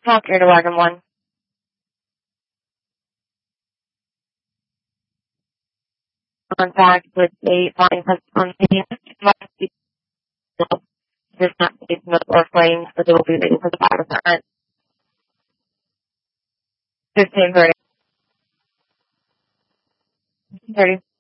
Talk here to wagon one. Contact with a flying test on the does not see smoke or flames, but they will be waiting for the fire department. 15:30. 30.